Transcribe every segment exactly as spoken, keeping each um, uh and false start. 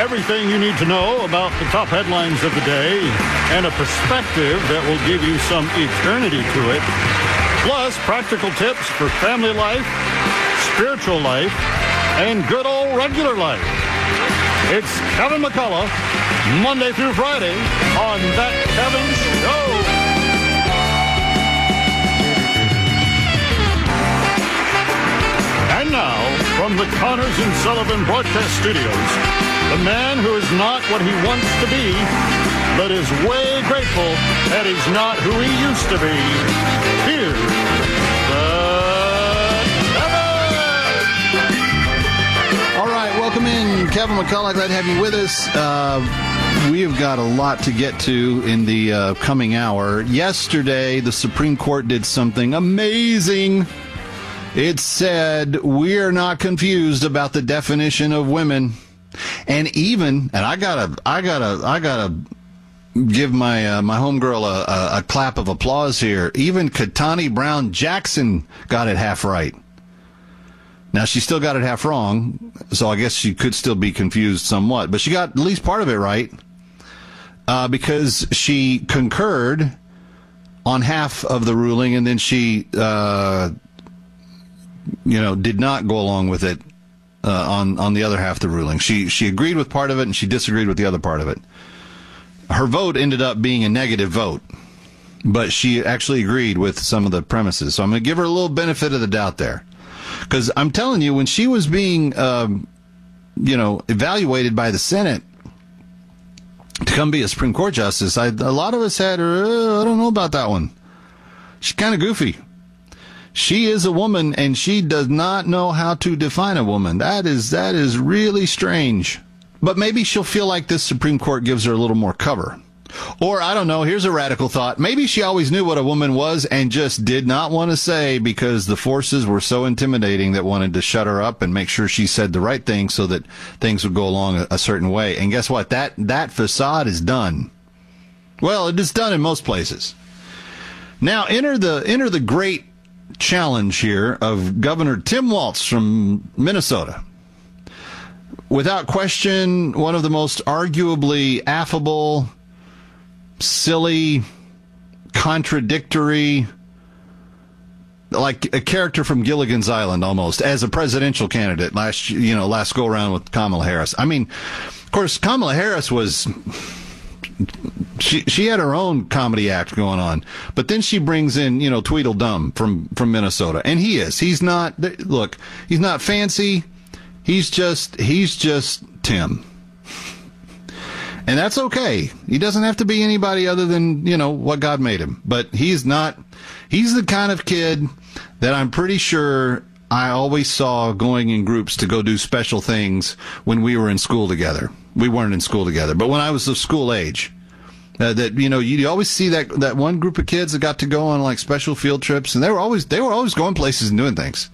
Everything you need to know about the top headlines of the day and a perspective that will give you some eternity to it. Plus, practical tips for family life, spiritual life, and good old regular life. It's Kevin McCullough, Monday through Friday on That Kevin Show. And now, from the Connors and Sullivan Broadcast Studios, the man who is not what he wants to be, but is way grateful that he's not who he used to be. Here's the Kevin! All right, welcome in, Kevin McCullough. Glad to have you with us. Uh, we've got a lot to get to in the uh, coming hour. Yesterday, the Supreme Court did something amazing. It said, we're not confused about the definition of women. And even, and I gotta, I gotta, I gotta give my uh, my homegirl a, a, a clap of applause here. Even Ketanji Brown Jackson got it half right. Now, she still got it half wrong, so I guess she could still be confused somewhat. But she got at least part of it right uh, because she concurred on half of the ruling, and then she, uh, you know, did not go along with it. Uh, on, on the other half of the ruling. She she agreed with part of it and she disagreed with the other part of it. Her vote ended up being a negative vote, but she actually agreed with some of the premises. So I'm going to give her a little benefit of the doubt there. Because I'm telling you, when she was being, um, you know, evaluated by the Senate to come be a Supreme Court justice, I, a lot of us had, uh, I don't know about that one. She's kind of goofy. She is a woman, and she does not know how to define a woman. That is that is really strange. But maybe she'll feel like this Supreme Court gives her a little more cover. Or, I don't know, here's a radical thought. Maybe she always knew what a woman was and just did not want to say because the forces were so intimidating that wanted to shut her up and make sure she said the right thing so that things would go along a, a certain way. And guess what? That, that facade is done. Well, it is done in most places. Now, enter the enter the great challenge here of Governor Tim Walz from Minnesota. Without question, one of the most arguably affable, silly, contradictory, like a character from Gilligan's Island almost, as a presidential candidate last, you know, last go around with Kamala Harris. I mean, of course, Kamala Harris was... She she had her own comedy act going on, but then she brings in, you know, Tweedledum from, from Minnesota, and he is. He's not, look, he's not fancy. He's just, he's just Tim. And that's okay. He doesn't have to be anybody other than, you know, what God made him. But he's not, he's the kind of kid that I'm pretty sure I always saw going in groups to go do special things when we were in school together. We weren't in school together, but when I was of school age, uh, that, you know, you always see that, that one group of kids that got to go on like special field trips, and they were always, they were always going places and doing things.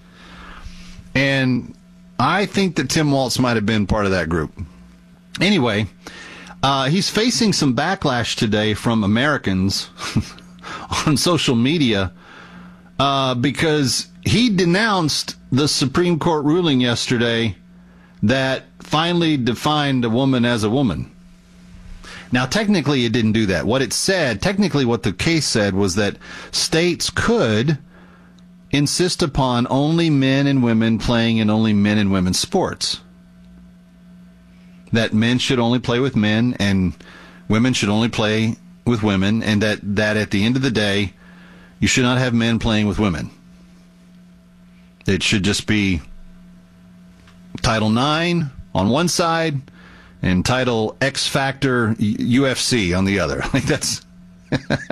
And I think that Tim Walz might have been part of that group. Anyway, uh, he's facing some backlash today from Americans on social media, uh, because he denounced the Supreme Court ruling yesterday that finally defined a woman as a woman. Now, technically, it didn't do that. What it said, technically what the case said was that states could insist upon only men and women playing in only men and women sports. That men should only play with men and women should only play with women, and that, that at the end of the day, you should not have men playing with women. It should just be Title nine on one side and Title X Factor U F C on the other. Like that's